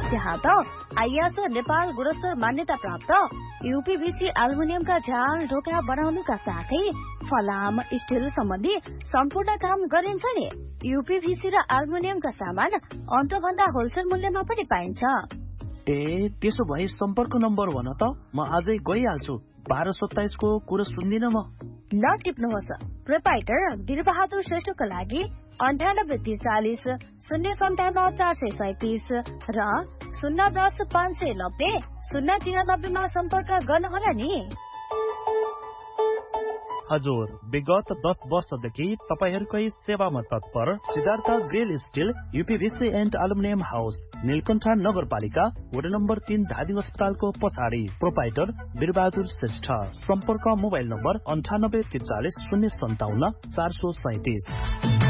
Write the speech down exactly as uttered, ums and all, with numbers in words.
त्यहाँ त आइएसओ नेपाल गुणस्तर मान्यता प्राप्त यूपीभीसी एल्युमिनियमका झ्याल ढोका बनाउनुका साथै फलाम स्टिल सम्बन्धी सम्पूर्ण काम गरिन्छ नि। यूपीभीसी र एल्युमिनियमका सामान अन्तभन्दा होलसेल मूल्यमा पनि पाइन्छ। ए त्यसो भए सम्पर्क नम्बर भन त, म आजै गइहाल्छु। बाह्र सत्ताइस को कुरा सुन्दिन म। ल टिप्नुहोस्। प्रोपाइटर वीरबहादुर श्रेष्ठको लागि अन्ठानब्बे त्रिचालिस शून्य सन्ताउन्न चार सय सैतिस र शून्य दस पाँच सय नब्बे शून्य तिरानब्बेमा सम्पर्क गर्नुहोला नि। हजुर, विगत दस वर्षदेखि तपाईहरूकै सेवामा तत्पर Siddhartha grill still यूपीभीसी and aluminium house, Neelkanth नगरपालिका, वडा नम्बर तीन, धादिङ अस्पतालको पछाडि। प्रोपाइटर वीरबहादुर श्रेष्ठ। सम्पर्क मोबाइल नम्बर अन्ठानब्बे त्रिचालिस शून्य सन्ताउन्न चार सय सैतिस।